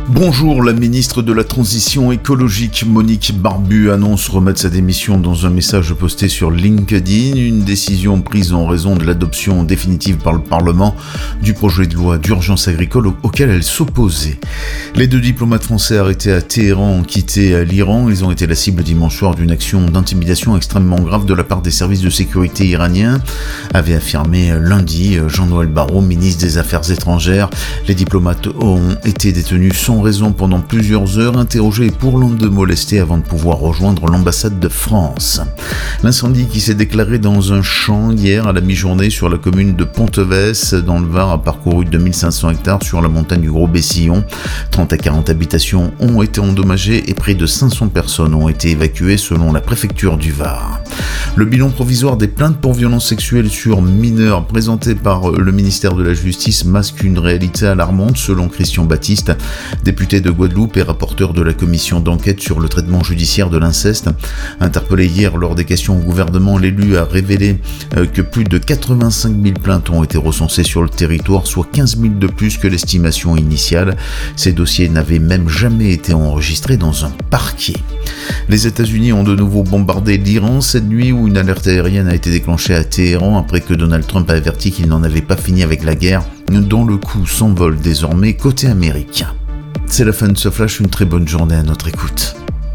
Bonjour, la ministre de la Transition écologique Monique Barbu annonce remettre sa démission dans un message posté sur LinkedIn, une décision prise en raison de l'adoption définitive par le Parlement du projet de loi d'urgence agricole auquel elle s'opposait. Les deux diplomates français arrêtés à Téhéran ont quitté l'Iran. Ils ont été la cible dimanche soir d'une action d'intimidation extrêmement grave de la part des services de sécurité iraniens, avait affirmé lundi Jean-Noël Barrot, ministre des Affaires étrangères. Les diplomates ont été détenus sans raison pendant plusieurs heures, interrogés pour l'onde de molester avant de pouvoir rejoindre l'ambassade de France. L'incendie qui s'est déclaré dans un champ hier à la mi-journée sur la commune de Ponteves dans le Var a parcouru 2500 hectares sur la montagne du Gros-Bessillon. 30 à 40 habitations ont été endommagées et près de 500 personnes ont été évacuées selon la préfecture du Var. Le bilan provisoire des plaintes pour violences sexuelles sur mineurs présenté par le ministère de la Justice masque une réalité alarmante selon Christian Baptiste, député de Guadeloupe et rapporteur de la commission d'enquête sur le traitement judiciaire de l'inceste. Interpellé hier lors des questions au gouvernement, l'élu a révélé que plus de 85 000 plaintes ont été recensées sur le territoire, soit 15 000 de plus que l'estimation initiale. Ces dossiers n'avaient même jamais été enregistrés dans un parquet. Les États-Unis ont de nouveau bombardé l'Iran cette nuit où une alerte aérienne a été déclenchée à Téhéran après que Donald Trump a averti qu'il n'en avait pas fini avec la guerre, dont le coup s'envole désormais côté américain. C'est la fin de ce flash, une très bonne journée à notre écoute.